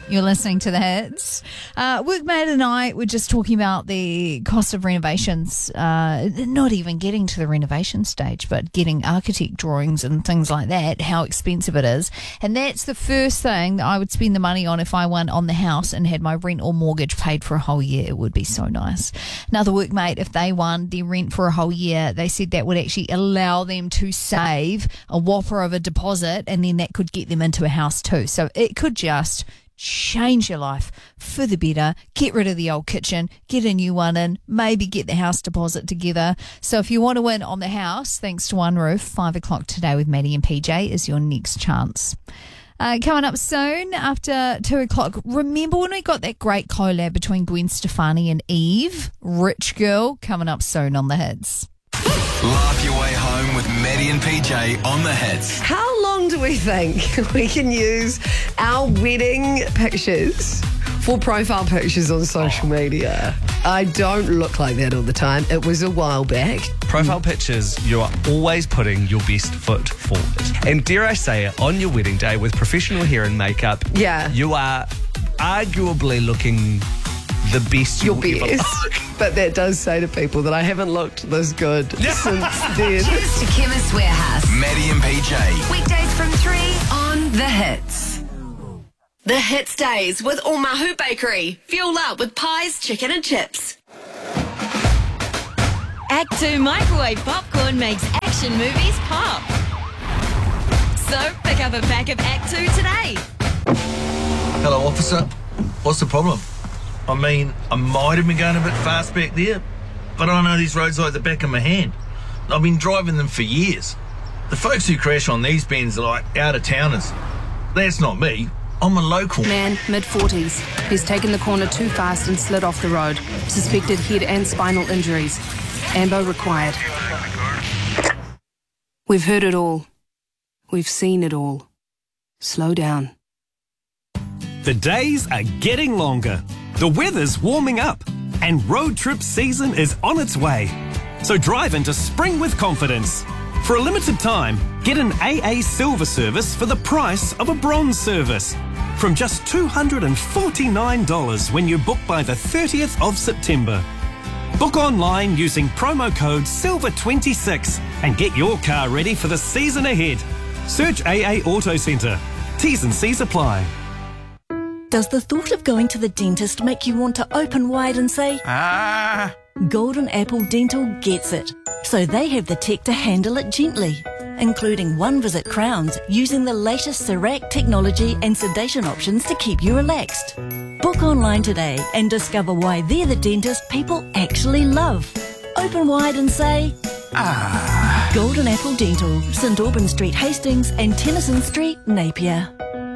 You're listening to The Hits. Workmate and I were just talking about the cost of renovations, not even getting to the renovation stage, but getting architect drawings and things like that, how expensive it is. And that's the first thing that I would spend the money on if I went on the house and had my rent or mortgage paid for a whole year. It would be so nice. Another workmate, if they won their rent for a whole year, they said that would actually allow them to save a whopper of a deposit, and then that could get them into a house too. So it could just change your life for the better. Get rid of the old kitchen, get a new one in, maybe get the house deposit together. So if you want to win on the house, thanks to One Roof, 5 o'clock today with Maddie and PJ is your next chance. Coming up soon after 2 o'clock. Remember when we got that great collab between Gwen Stefani and Eve? Rich Girl, coming up soon on The Hits. Laugh your way home with Maddie and PJ on The Hits. How long do we think we can use our wedding pictures for profile pictures on social media? I don't look like that all the time. It was a while back. Profile pictures, you are always putting your best foot forward. And dare I say it, on your wedding day with professional hair and makeup, you are arguably looking the best your you'll ever best. look. But that does say to people that I haven't looked this good since then. Cheers to Chemist Warehouse. Maddie and PJ. Weekdays from 3 on The Hits. The Hits Days with Omahu Bakery. Fuel up with pies, chicken and chips. Act 2 microwave popcorn makes action movies pop. So pick up a pack of Act 2 today. Hello, officer. What's the problem? I mean, I might have been going a bit fast back there, but I know these roads like the back of my hand. I've been driving them for years. The folks who crash on these bends are like out-of-towners. That's not me. I'm a local. Man, mid-40s. He's taken the corner too fast and slid off the road. Suspected head and spinal injuries. Ambo required. We've heard it all. We've seen it all. Slow down. The days are getting longer. The weather's warming up, and road trip season is on its way. So drive into spring with confidence. For a limited time, get an AA Silver service for the price of a Bronze service. From just $249 when you book by the 30th of September. Book online using promo code SILVER26 and get your car ready for the season ahead. Search AA Auto Centre. T's and C's apply. Does the thought of going to the dentist make you want to open wide and say, ah? Golden Apple Dental gets it. So they have the tech to handle it gently, including one-visit crowns using the latest CERAC technology and sedation options to keep you relaxed. Book online today and discover why they're the dentist people actually love. Open wide and say, ah. Golden Apple Dental, St Albans Street, Hastings and Tennyson Street, Napier.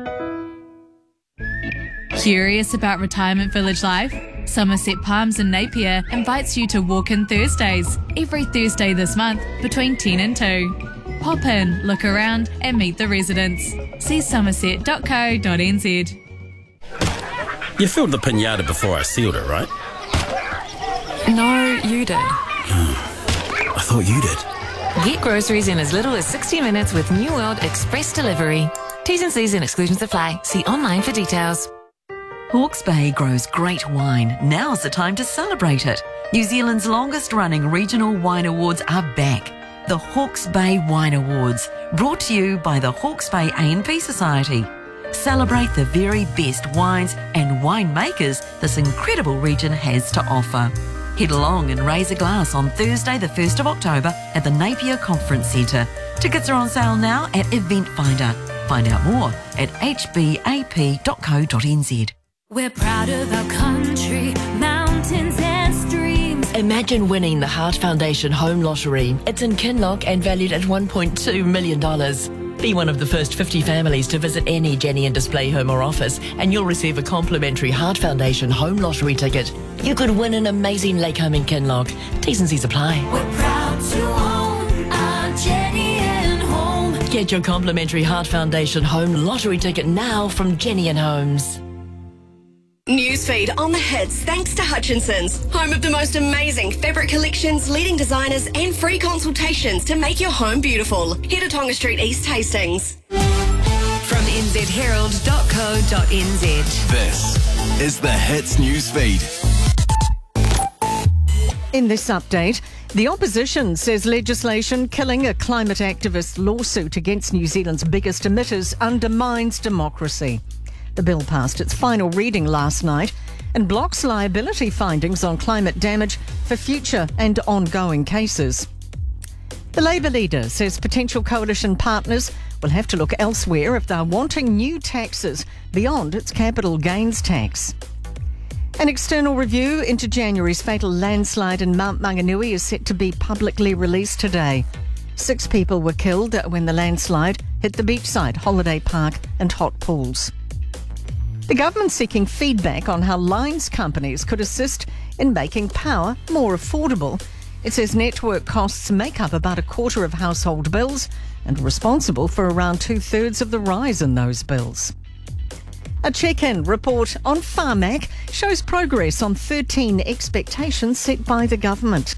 Curious about retirement village life? Somerset Palms in Napier invites you to Walk-In Thursdays every Thursday this month between 10 and 2. Pop in, look around and meet the residents. See somerset.co.nz. You filled the pinata before I sealed it, right? No, you did. I thought you did. Get groceries in as little as 60 minutes with New World Express Delivery. T's and C's and exclusions apply. See online for details. Hawke's Bay grows great wine. Now's the time to celebrate it. New Zealand's longest-running regional wine awards are back. The Hawke's Bay Wine Awards, brought to you by the Hawke's Bay A&P Society. Celebrate the very best wines and winemakers this incredible region has to offer. Head along and raise a glass on Thursday the 1st of October at the Napier Conference Centre. Tickets are on sale now at Event Finder. Find out more at hbap.co.nz. We're proud of our country, mountains and streams. Imagine winning the Heart Foundation Home Lottery. It's in Kinloch and valued at $1.2 million. Be one of the first 50 families to visit any Jenny and Display home or office, and you'll receive a complimentary Heart Foundation Home Lottery ticket. You could win an amazing lake home in Kinloch. T's and C's apply. We're proud to own our Jenny and Home. Get your complimentary Heart Foundation Home Lottery ticket now from Jenny and Homes. Newsfeed on The Hits thanks to Hutchinson's, home of the most amazing fabric collections, leading designers and free consultations to make your home beautiful. Head to Tonga Street, East Hastings. From nzherald.co.nz. This is the Hits News Feed. In this update, the opposition says legislation killing a climate activist lawsuit against New Zealand's biggest emitters undermines democracy. The bill passed its final reading last night and blocks liability findings on climate damage for future and ongoing cases. The Labour leader says potential coalition partners will have to look elsewhere if they're wanting new taxes beyond its capital gains tax. An external review into January's fatal landslide in Mount Maunganui is set to be publicly released today. 6 people were killed when the landslide hit the beachside holiday park and hot pools. The government's seeking feedback on how lines companies could assist in making power more affordable. It says network costs make up about a quarter of household bills and are responsible for around 2/3 of the rise in those bills. A check-in report on Pharmac shows progress on 13 expectations set by the government.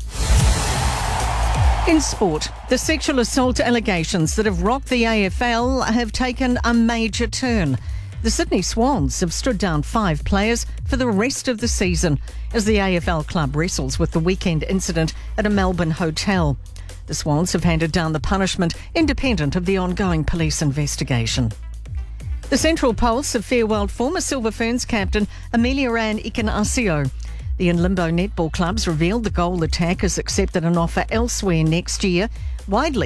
In sport, the sexual assault allegations that have rocked the AFL have taken a major turn. The Sydney Swans have stood down 5 players for the rest of the season as the AFL club wrestles with the weekend incident at a Melbourne hotel. The Swans have handed down the punishment independent of the ongoing police investigation. The Central Pulse have farewelled former Silver Ferns captain Amelia Ann Ikanasio. The In Limbo netball clubs revealed the goal attackers accepted an offer elsewhere next year. Widely